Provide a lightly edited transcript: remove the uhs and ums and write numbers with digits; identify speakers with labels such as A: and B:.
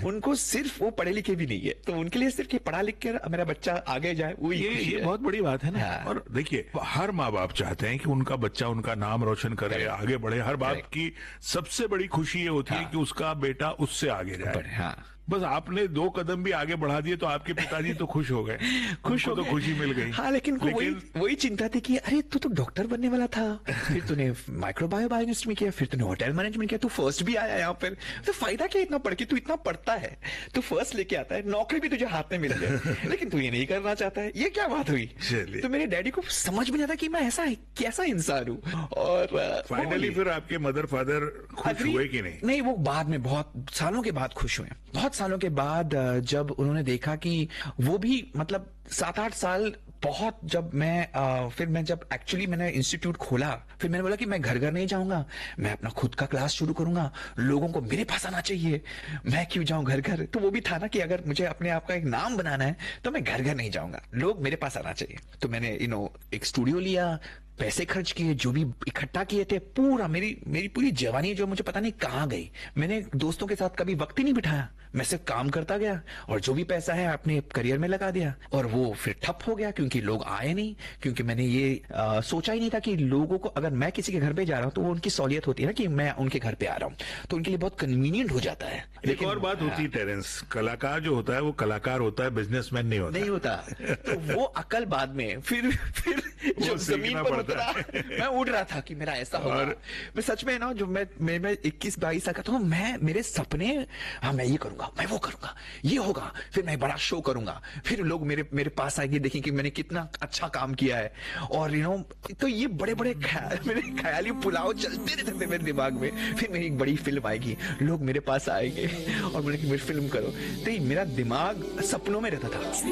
A: उनको सिर्फ वो पढ़े लिखे भी नहीं है, तो उनके लिए सिर्फ कि पढ़ा लिख कर मेरा बच्चा आगे जाए, वो
B: ये बहुत बड़ी बात है ना।
A: हाँ।
B: और देखिए, हर माँ बाप चाहते हैं कि उनका बच्चा उनका नाम रोशन करे, आगे बढ़े। हर बाप की सबसे बड़ी खुशी ये होती है कि उसका बेटा उससे आगे जाए।
A: हाँ।
B: बस आपने 2 कदम भी आगे बढ़ा दिए तो आपके पिताजी तो खुश हो गए,
A: खुश हो
B: तो
A: गए।
B: खुशी मिल गई।
A: हाँ, लेकिन वही चिंता थी कि अरे तू तो डॉक्टर बनने वाला था, फिर तूने माइक्रोबायोलॉजिस्ट में किया, फिर तूने होटल मैनेजमेंट किया, तू फर्स्ट भी आया यहाँ पर, तो फायदा क्या इतना पढ़ के? तू इतना पढ़ता है, तू फर्स्ट लेके आता है, नौकरी भी तुझे हाथ में मिल जाए, लेकिन तू ये नहीं करना चाहता है। ये क्या बात हुई? तो मेरे डैडी को समझ में नहीं आता कि मैं ऐसा कैसा इंसान हूँ। और
B: फाइनली फिर आपके मदर फादर खुश हुए कि नहीं?
A: नहीं, वो बाद में बहुत सालों के बाद खुश हुए। बहुत सालों के बाद जब उन्होंने देखा कि वो भी मतलब 7-8 साल बहुत, जब मैं जब एक्चुअली मैंने इंस्टीट्यूट खोला, फिर मैंने बोला कि मैं घर घर नहीं जाऊंगा, मैं अपना खुद का क्लास शुरू करूंगा, लोगों को मेरे पास आना चाहिए, मैं क्यों जाऊं घर घर। तो वो भी था ना कि अगर मुझे अपने आप का एक नाम बनाना है तो मैं घर घर नहीं जाऊंगा, लोग मेरे पास आना चाहिए। तो मैंने एक स्टूडियो लिया, पैसे खर्च किए, जो भी इकट्ठा किए थे, पूरा मेरी पूरी जवानी जो मुझे पता नहीं कहां गई। मैंने दोस्तों के साथ कभी वक्त ही नहीं बिठाया, मैं सिर्फ काम करता गया और जो भी पैसा है अपने करियर में लगा दिया। और वो फिर ठप हो गया क्योंकि लोग आए नहीं, क्योंकि मैंने ये सोचा ही नहीं था कि लोगों को, अगर मैं किसी के घर पे जा रहा हूं तो वो उनकी सहूलियत होती है ना कि मैं उनके घर पे आ रहा हूं, तो उनके लिए बहुत कन्वीनियंट हो जाता है।
B: एक और बात होती है टेरेंस, कलाकार जो होता है वो कलाकार होता है, बिजनेसमैन नहीं होता।
A: तो वो अकल बाद में फिर जब जमीन पर उतरा, मैं उड़ रहा था कि मेरा ऐसा होगा। मैं सच में ना, जो मैं 21-22 साल का था, मैं मेरे सपने, हाँ मैं ये करूंगा, मैं वो करूंगा, ये होगा, फिर मैं बड़ा शो करूंगा, फिर लोग मेरे पास आएंगे, देखेंगे कि मैंने कितना अच्छा काम किया है। और तो ये बड़े बड़े मेरे ख्याली पुलाव चलते रहते थे मेरे दिमाग में। फिर मेरी एक बड़ी फिल्म आएगी, लोग मेरे पास आएंगे और बोले कि मेरी फिल्म करो। तो मेरा दिमाग सपनों में रहता था।